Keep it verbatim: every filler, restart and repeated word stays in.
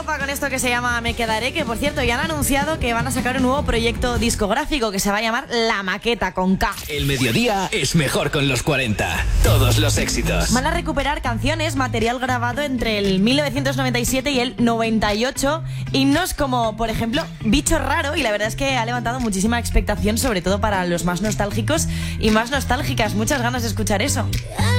copa con esto que se llama Me Quedaré, que por cierto ya han anunciado que van a sacar un nuevo proyecto discográfico que se va a llamar La Maqueta con K. El mediodía es mejor con los cuarenta. Todos los éxitos. Van a recuperar canciones, material grabado entre el mil novecientos noventa y siete y el noventa y ocho, himnos como, por ejemplo, Bicho Raro, y la verdad es que ha levantado muchísima expectación, sobre todo para los más nostálgicos y más nostálgicas. Muchas ganas de escuchar eso.